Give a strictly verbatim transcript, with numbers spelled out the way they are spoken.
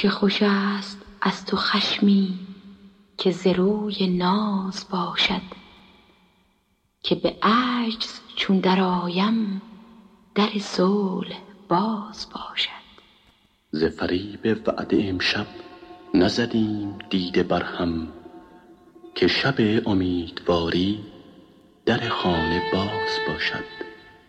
چه خوش است از تو خشمی که ز روی ناز باشد، که به عجز چون درآیم در صلح باز باشد. ز فریب وعده امشب نزدیم دیده بر هم، که شب امیدواری در خانه باز باشد.